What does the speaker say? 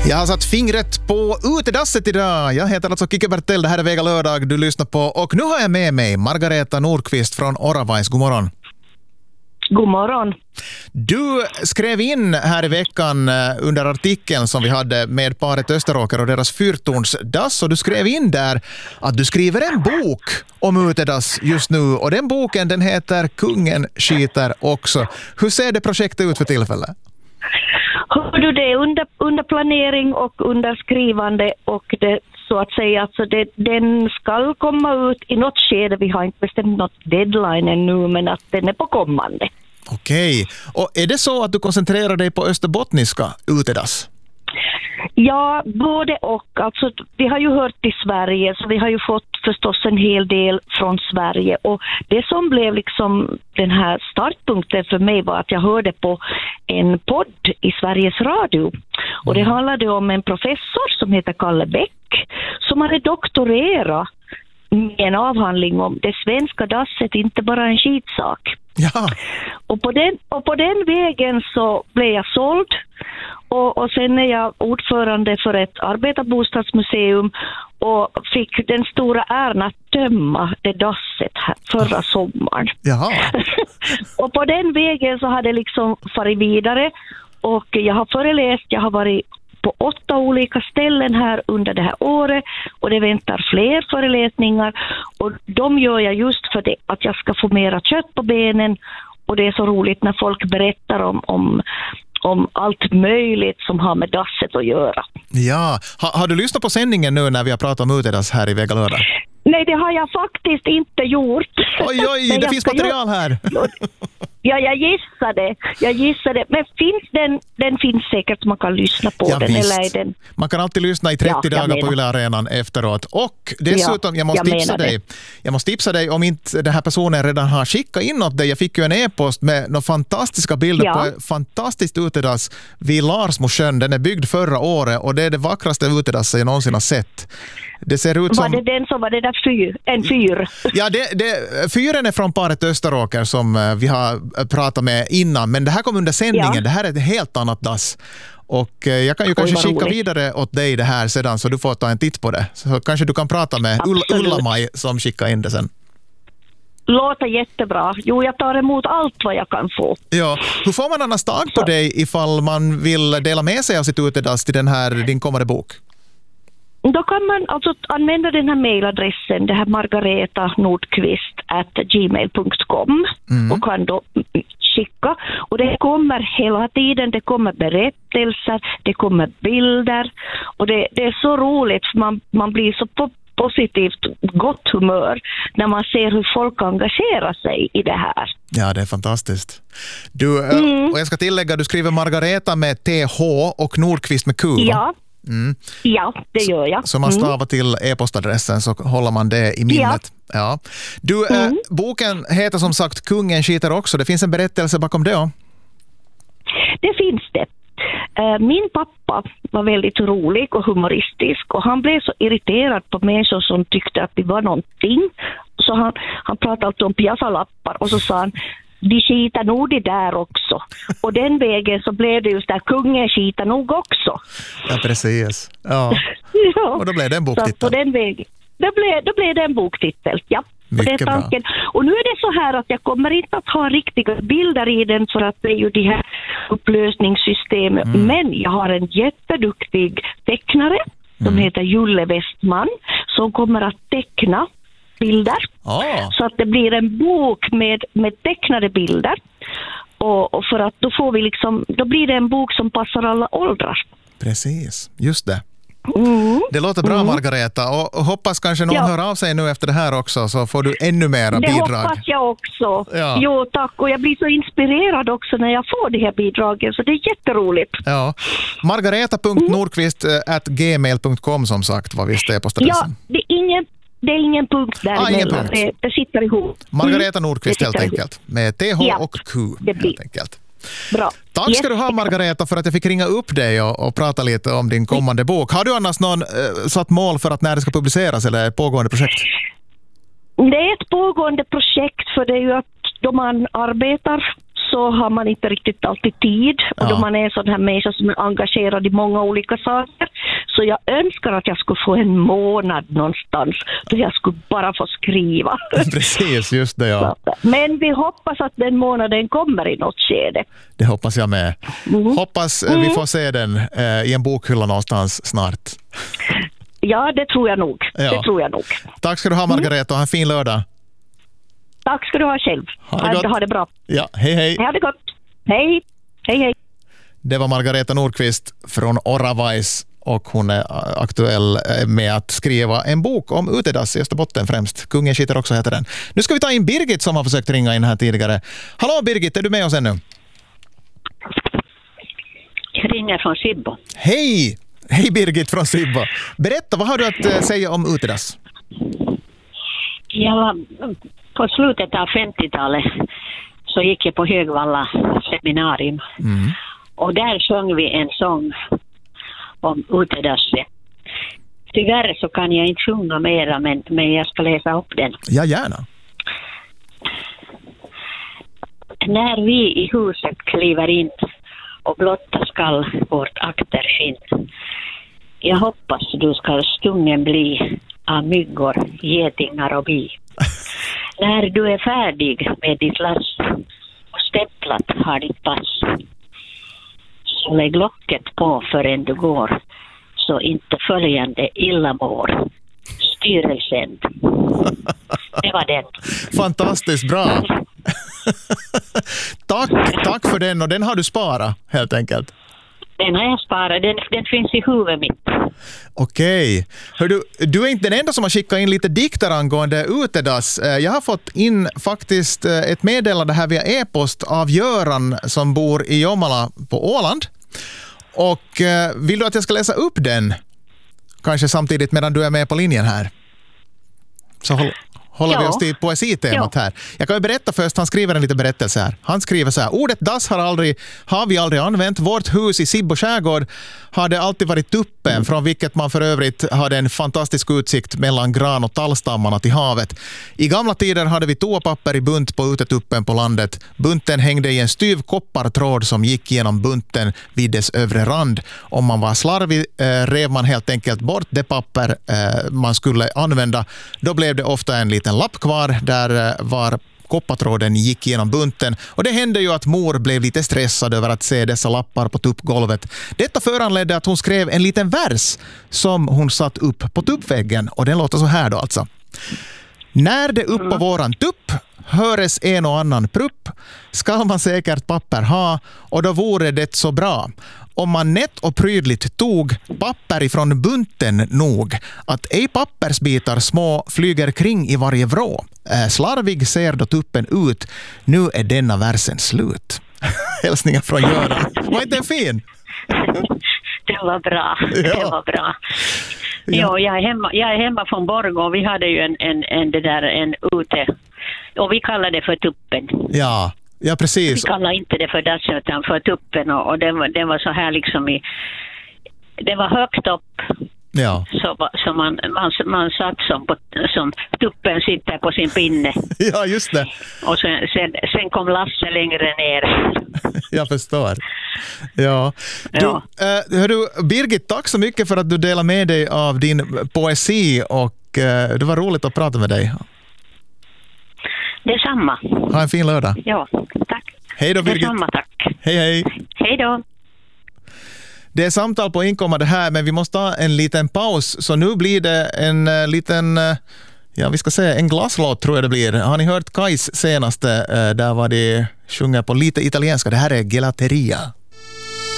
Jag har satt fingret på utedasset idag. Jag heter alltså Kike Bertell, det här är Vega lördag du lyssnar på. Och nu har jag med mig Margareta Nordqvist från Oravais. God morgon. God morgon. Du skrev in här i veckan under artikeln som vi hade med paret Österåker och deras fyrtornsdass, och du skrev in där att du skriver en bok om utedass just nu, och den boken den heter Kungen skiter också. Hur ser det projektet ut för tillfället? Hör du, det är under planering och under skrivande, och det så att säga, alltså den ska komma ut i något skede. Vi har inte bestämt något deadline ännu, men att den är på kommande. Okej. Och är det så att du koncentrerar dig på österbottniska utedass? Ja, både och. Alltså, vi har ju hört i Sverige, så vi har ju fått förstås en hel del från Sverige. Och det som blev liksom den här startpunkten för mig var att jag hörde på en podd i Sveriges Radio. Och det handlade om en professor som heter Kalle Bäck, som hade doktorerat med en avhandling om det svenska dasset, inte bara en skitsak. Ja. Och på den vägen så blev jag såld. Och sen är jag ordförande för ett arbetarbostadsmuseum och fick den stora äran att döma det dasset här förra sommaren. Jaha. Och på den vägen så hade jag liksom farit vidare, och jag har föreläst, jag har varit på 8 olika ställen här under det här året, och det väntar fler föreläsningar, och de gör jag just för det, att jag ska få mera kött på benen, och det är så roligt när folk berättar om allt möjligt som har med dasset att göra. Ja, har du lyssnat på sändningen nu när vi har pratat om utedass här i Vega lördag? Nej, det har jag faktiskt inte gjort. Oj, det finns material här. Ja, jag gissade. Men den finns säkert, man kan lyssna på den. Visst. Eller är den... Man kan alltid lyssna i 30 dagar på Yle Arenan efteråt. Och dessutom, jag måste tipsa dig om inte den här personen redan har skickat in åt dig. Jag fick ju en e-post med några fantastiska bilder på ett fantastiskt utedass vid Larsmosjön. Den är byggd förra året, och det är det vackraste utedasset jag någonsin har sett. Det ser ut som... Var det den som var det där en fyr? Ja, fyren är från paret Österåker som vi har pratat med innan, men det här kom under sändningen. Ja. Det här är ett helt annat dass. Och jag kan ju kanske skicka vidare åt dig det här sedan, så du får ta en titt på det. Så kanske du kan prata med Ulla-Maj som skickar in det sen. Låter jättebra. Jo, jag tar emot allt vad jag kan få. Ja. Hur får man annars tag på dig ifall man vill dela med sig av sitt utedass till din kommande bok? Då kan man alltså använda den här mejladressen, det här margaretanordqvist@gmail.com, och kan då skicka. Och det kommer hela tiden, det kommer berättelser, det kommer bilder, och det är så roligt, för man blir så positivt gott humör när man ser hur folk engagerar sig i det här. Ja, det är fantastiskt. Och jag ska tillägga, du skriver Margareta med TH och Nordqvist med Q, va? Ja. Ja, det gör jag. Så man stavar till e-postadressen, så håller man det i minnet. Ja. Du, boken heter som sagt Kungen skiter också. Det finns en berättelse bakom det. Det finns det. Min pappa var väldigt rolig och humoristisk, och han blev så irriterad på människor som tyckte att det var någonting. Så han pratade alltid om piaffalappar, och så sa han: de skiter nog det där också. Och den vägen så blev det just där, kungen skiter nog också. Ja, precis. Ja. Och då blev det en boktitel. Så på den vägen, då blev det en boktitel, ja. Och det är tanken. Och nu är det så här att jag kommer inte att ha riktiga bilder i den, för att det är ju de här upplösningssystemen. Men jag har en jätteduktig tecknare som heter Julle Westman, som kommer att teckna bilder. Så att det blir en bok med tecknade bilder, och för att då blir det en bok som passar alla åldrar. Precis, just det. Det låter bra, Margareta, och hoppas kanske någon hör av sig nu efter det här också, så får du ännu mera bidrag. Det hoppas jag också. Ja. Jo, tack, och jag blir så inspirerad också när jag får de här bidragen, så det är jätteroligt. Ja. Margareta.nordqvist@gmail.com som sagt var visst e-postadressen. Ja, det är ingen punkt där emellan. Det sitter ihop. Margareta Nordqvist helt enkelt. Med TH och Q helt enkelt. Bra. Tack ska du ha, Margareta, för att jag fick ringa upp dig och prata lite om din kommande bok. Har du annars någon satt mål för att när det ska publiceras, eller ett pågående projekt? Det är ett pågående projekt, för det är ju att då man arbetar så har man inte riktigt alltid tid. Och då man är en sån här människa som är engagerad i många olika saker. Så jag önskar att jag skulle få en månad någonstans då jag skulle bara få skriva. Precis, just det, ja. Men vi hoppas att den månaden kommer i något skede. Det hoppas jag med. Hoppas vi får se den i en bokhylla någonstans snart. Ja, det tror jag nog. Ja. Det tror jag nog. Tack ska du ha, Margareta. Ha en fin lördag. Tack ska du ha själv. Ha det bra. Ja, hej hej. Ha det gott. Hej. Hej hej. Det var Margareta Nordqvist från Oravais och hon är aktuell med att skriva en bok om utedass i Österbotten främst. Kungen skiter också heter den. Nu ska vi ta in Birgit som har försökt ringa in här tidigare. Hallå Birgit, är du med oss ännu? Jag ringer från Sibbo. Hej! Hej Birgit från Sibbo. Berätta, vad har du att säga om utedass? Jag var på slutet av 50-talet så gick jag på Högvalla seminarium. Och där sjöng vi en sång om utedasset. Tyvärr så kan jag inte sjunga mera, men jag ska läsa upp den. Ja, gärna. När vi i huset kliver in och blotta skall vårt akterskinn. Jag hoppas du ska stungen bli av myggor, getingar och bi. När du är färdig med ditt lass och stämplat har ditt pass, så lägg locket på förrän du går, så inte följande illa mår. Styrelsen. Det var den. Fantastiskt bra. Tack för den, och den har du sparat helt enkelt. Den har jag sparat, den finns i huvudet mitt. Okej. Hör du är inte den enda som har skickat in lite dikter angående utedass. Jag har fått in faktiskt ett meddelande här via e-post av Göran som bor i Jomala på Åland. Och vill du att jag ska läsa upp den? Kanske samtidigt medan du är med på linjen här. Så håller vi oss till poesitemat här. Jag kan ju berätta först, han skriver en liten berättelse här. Han skriver så här: ordet dass har vi aldrig använt. Vårt hus i Sibbo skärgård hade alltid varit tuppen, från vilket man för övrigt hade en fantastisk utsikt mellan gran- och tallstammarna till havet. I gamla tider hade vi toapapper i bunt på utetuppen på landet. Bunten hängde i en styv koppartråd som gick genom bunten vid dess övre rand. Om man var slarvig rev man helt enkelt bort det papper man skulle använda. Då blev det ofta en liten lapp kvar där var koppartråden gick genom bunten, och det hände ju att mor blev lite stressad över att se dessa lappar på tuppgolvet. Detta föranledde att hon skrev en liten vers som hon satt upp på tuppväggen, och den låter så här då alltså. När det upp på våran tupp höres en och annan prupp, ska man säkert papper ha, och då vore det så bra om man nätt och prydligt tog papper ifrån bunten nog, att ej pappersbitar små flyger kring i varje vrå. Slarvig ser då tuppen ut, nu är denna versen slut. Hälsningar från Göran. Var inte den fin? Det var bra, det var bra. Ja, jag är hemma från Borgå, och vi hade ju en ute, och vi kallade det för tuppen. Ja, precis. Vi kallar inte det för dassen utan för tuppen, och den var så här liksom det var högt upp. Ja. Så man satt som tuppen sitter på sin pinne. Ja, just det. Och sen kom Lasse längre ner. Jag förstår. Ja. Birgit, tack så mycket för att du delar med dig av din poesi, och det var roligt att prata med dig. Detsamma. Ha en fin lördag. Ja, tack. Hej då, Birgit. Detsamma, tack. Hej. Hej då. Det är samtal på inkommande här, men vi måste ha en liten paus. Så nu blir det en liten, vi ska säga en glasslåt tror jag det blir. Har ni hört Kais senaste, där var det sjunger på lite italienska. Det här är Gelateria.